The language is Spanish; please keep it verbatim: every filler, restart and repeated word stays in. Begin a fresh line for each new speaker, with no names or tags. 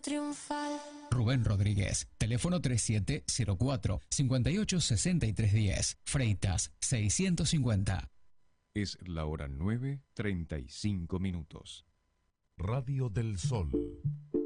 triunfal.
Rubén Rodríguez, teléfono treinta y siete cero cuatro, cincuenta y ocho sesenta y tres diez, Freitas seiscientos cincuenta.
Es la hora nueve, treinta y cinco minutos.
Radio del Sol.